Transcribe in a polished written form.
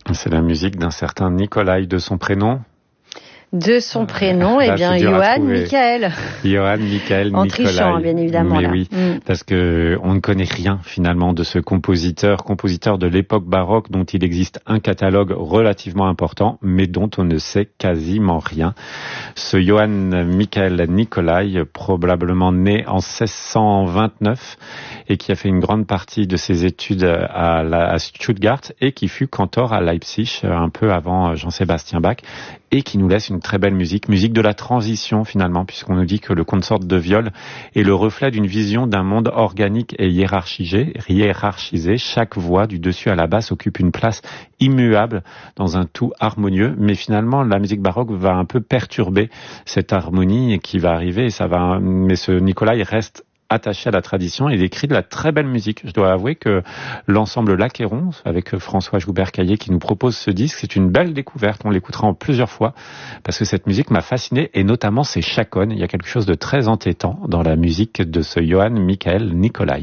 C'est la musique d'un certain Nikolai, de son prénom. De son prénom, Johann Michael. Johann Michael en Nicolai. Trichant, bien évidemment. Mais là. oui, parce que on ne connaît rien finalement de ce compositeur de l'époque baroque dont il existe un catalogue relativement important, mais dont on ne sait quasiment rien. Ce Johann Michael Nicolai, probablement né en 1629 et qui a fait une grande partie de ses études à Stuttgart et qui fut cantor à Leipzig un peu avant Jean-Sébastien Bach, et qui nous laisse une très belle musique de la transition finalement, puisqu'on nous dit que le consort de viol est le reflet d'une vision d'un monde organique et hiérarchisé. Chaque voix du dessus à la basse occupe une place immuable dans un tout harmonieux, mais finalement la musique baroque va un peu perturber cette harmonie qui va arriver, mais ce Nicolai reste attaché à la tradition et il écrit de la très belle musique. Je dois avouer que l'ensemble L'Achéron, avec François Joubert-Caillé qui nous propose ce disque, c'est une belle découverte. On l'écoutera en plusieurs fois parce que cette musique m'a fasciné, et notamment ses chaconnes. Il y a quelque chose de très entêtant dans la musique de ce Johann Michael Nicolai.